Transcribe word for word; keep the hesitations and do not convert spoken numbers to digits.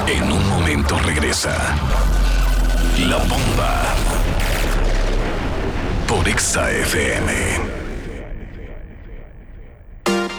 En un momento regresa La Bomba por Exa F M.